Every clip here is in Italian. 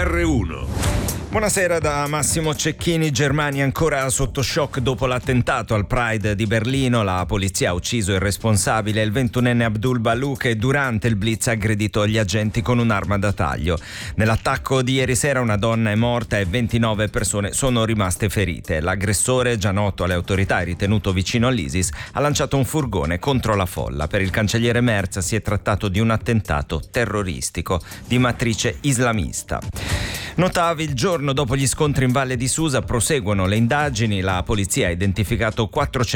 GR1. Buonasera da Massimo Cecchini. Germania ancora sotto shock dopo l'attentato al Pride di Berlino. La polizia ha ucciso il responsabile, il 21enne Abdul Balou, che durante il blitz ha aggredito gli agenti con un'arma da taglio. Nell'attacco di ieri sera una donna è morta e 29 persone sono rimaste ferite. L'aggressore, già noto alle autorità e ritenuto vicino all'ISIS, ha lanciato un furgone contro la folla. Per il cancelliere Merz si è trattato di un attentato terroristico di matrice islamista. Notavi, il giorno dopo gli scontri in Valle di Susa proseguono le indagini. La polizia ha identificato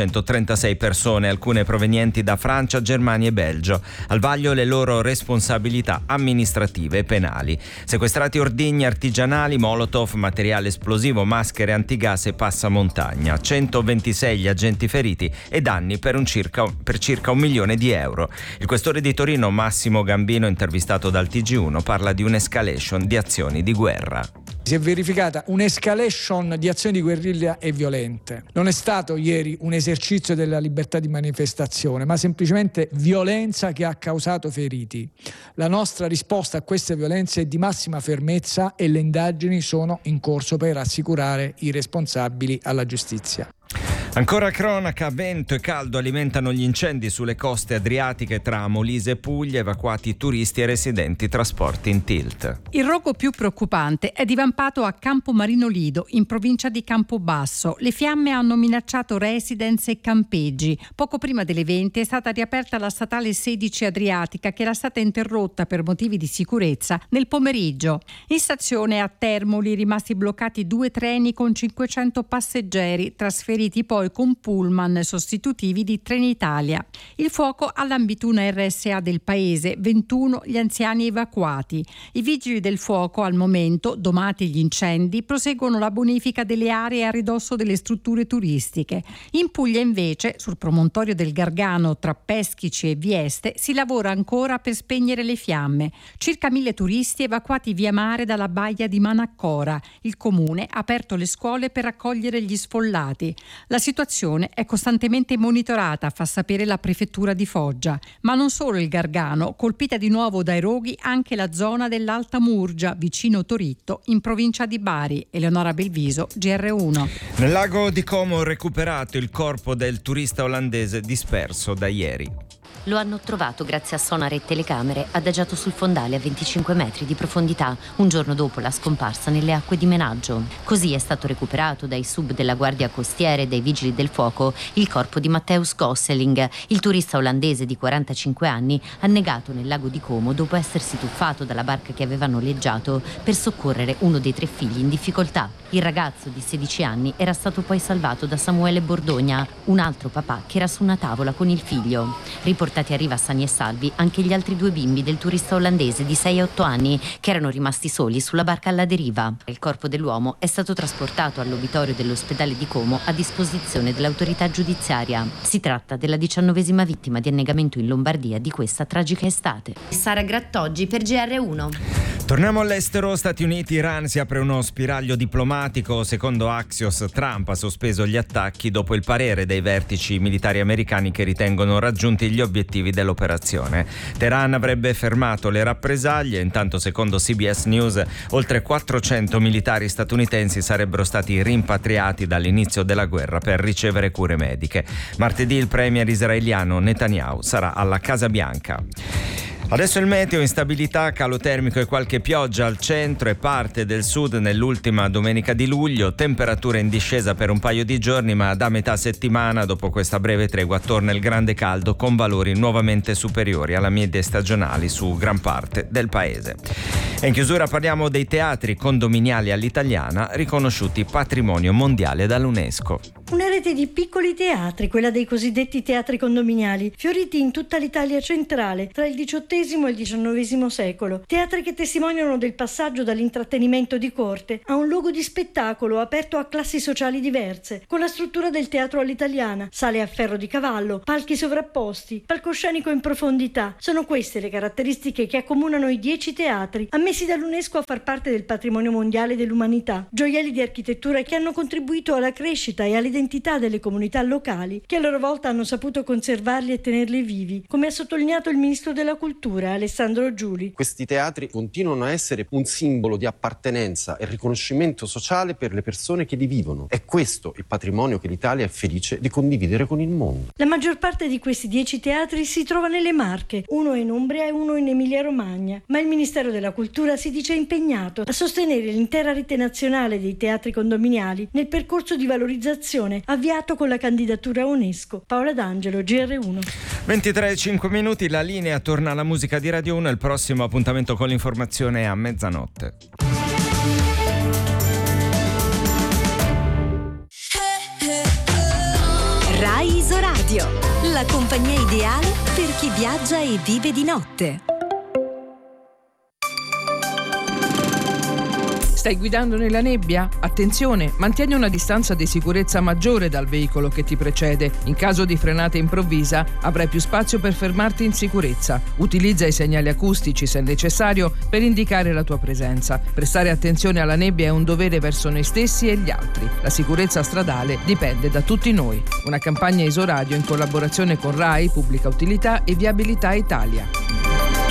436 persone, alcune provenienti da Francia, Germania e Belgio. Al vaglio le loro responsabilità amministrative e penali. Sequestrati ordigni artigianali, molotov, materiale esplosivo, maschere antigas e passamontagna. 126 gli agenti feriti e danni per circa €1 milione. Il questore di Torino, Massimo Gambino, intervistato dal TG1, parla di un'escalation di azioni di guerra. Si è verificata un'escalation di azioni di guerriglia e violente. Non è stato ieri un esercizio della libertà di manifestazione, ma semplicemente violenza che ha causato feriti. La nostra risposta a queste violenze è di massima fermezza e le indagini sono in corso per assicurare i responsabili alla giustizia. Ancora cronaca, vento e caldo alimentano gli incendi sulle coste adriatiche tra Molise e Puglia, evacuati turisti e residenti, trasporti in tilt. Il rogo più preoccupante è divampato a Campo Marino Lido, in provincia di Campobasso. Le fiamme hanno minacciato residence e campeggi. Poco prima delle 20 è stata riaperta la statale 16 Adriatica, che era stata interrotta per motivi di sicurezza nel pomeriggio. In stazione a Termoli rimasti bloccati 2 treni con 500 passeggeri, trasferiti poi con pullman sostitutivi di Trenitalia. Il fuoco ha lambito una RSA del paese, 21 gli anziani evacuati. I vigili del fuoco al momento, domati gli incendi, proseguono la bonifica delle aree a ridosso delle strutture turistiche. In Puglia invece, sul promontorio del Gargano tra Peschici e Vieste, si lavora ancora per spegnere le fiamme. Circa 1000 turisti evacuati via mare dalla baia di Manaccora. Il comune ha aperto le scuole per accogliere gli sfollati. La situazione è costantemente monitorata, fa sapere la prefettura di Foggia. Ma non solo il Gargano, colpita di nuovo dai roghi anche la zona dell'Alta Murgia, vicino Toritto, in provincia di Bari. Eleonora Belviso, GR1. Nel lago di Como recuperato il corpo del turista olandese disperso da ieri. Lo hanno trovato grazie a sonar e telecamere, adagiato sul fondale a 25 metri di profondità, un giorno dopo la scomparsa nelle acque di Menaggio. Così è stato recuperato dai sub della Guardia Costiera e dai Vigili del Fuoco il corpo di Matthäus Gosseling. Il turista olandese di 45 anni, annegato nel lago di Como dopo essersi tuffato dalla barca che aveva noleggiato per soccorrere uno dei 3 figli in difficoltà. Il ragazzo di 16 anni era stato poi salvato da Samuele Bordogna, un altro papà che era su una tavola con il figlio. Riportati a riva sani e salvi anche gli altri 2 bimbi del turista olandese di 6 e 8 anni che erano rimasti soli sulla barca alla deriva. Il corpo dell'uomo è stato trasportato all'obitorio dell'ospedale di Como a disposizione dell'autorità giudiziaria. Si tratta della 19ª vittima di annegamento in Lombardia di questa tragica estate. Sara Grattoggi per GR1. Torniamo all'estero. Stati Uniti, Iran, si apre uno spiraglio diplomatico. Secondo Axios, Trump ha sospeso gli attacchi dopo il parere dei vertici militari americani che ritengono raggiunti gli obiettivi dell'operazione. Teheran avrebbe fermato le rappresaglie. Intanto, secondo CBS News, oltre 400 militari statunitensi sarebbero stati rimpatriati dall'inizio della guerra per ricevere cure mediche. Martedì il premier israeliano Netanyahu sarà alla Casa Bianca. Adesso il meteo, instabilità, calo termico e qualche pioggia al centro e parte del sud nell'ultima domenica di luglio, temperature in discesa per un paio di giorni, ma da metà settimana, dopo questa breve tregua, torna il grande caldo con valori nuovamente superiori alla media stagionali su gran parte del paese. E in chiusura parliamo dei teatri condominiali all'italiana riconosciuti patrimonio mondiale dall'UNESCO. Una rete di piccoli teatri, quella dei cosiddetti teatri condominiali, fioriti in tutta l'Italia centrale tra il XVIII e il XIX secolo. Teatri che testimoniano del passaggio dall'intrattenimento di corte a un luogo di spettacolo aperto a classi sociali diverse, con la struttura del teatro all'italiana, sale a ferro di cavallo, palchi sovrapposti, palcoscenico in profondità. Sono queste le caratteristiche che accomunano i 10 teatri ammessi dall'UNESCO a far parte del patrimonio mondiale dell'umanità, gioielli di architettura che hanno contribuito alla crescita e all'identità l'identità delle comunità locali, che a loro volta hanno saputo conservarli e tenerli vivi, come ha sottolineato il ministro della Cultura Alessandro Giuli. Questi teatri continuano a essere un simbolo di appartenenza e riconoscimento sociale per le persone che li vivono. È questo il patrimonio che l'Italia è felice di condividere con il mondo. La maggior parte di questi 10 teatri si trova nelle Marche, uno in Umbria e uno in Emilia-Romagna, ma il Ministero della Cultura si dice impegnato a sostenere l'intera rete nazionale dei teatri condominiali nel percorso di valorizzazione avviato con la candidatura UNESCO. Paola D'Angelo, GR1. 23:05 minuti, la linea torna alla musica di Radio 1, il prossimo appuntamento con l'informazione è a mezzanotte. Rai Isoradio, la compagnia ideale per chi viaggia e vive di notte. Stai guidando nella nebbia? Attenzione, mantieni una distanza di sicurezza maggiore dal veicolo che ti precede. In caso di frenata improvvisa avrai più spazio per fermarti in sicurezza. Utilizza i segnali acustici se necessario per indicare la tua presenza. Prestare attenzione alla nebbia è un dovere verso noi stessi e gli altri. La sicurezza stradale dipende da tutti noi. Una campagna Isoradio in collaborazione con Rai, Pubblica Utilità e Viabilità Italia.